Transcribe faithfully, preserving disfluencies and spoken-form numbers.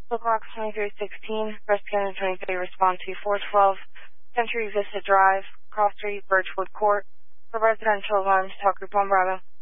O'clock twenty-three sixteen, Breast Canada twenty-three, respond to four twelve, Century Vista Drive, Cross Street, Birchwood Court, for residential alarms, talk group on Bravo.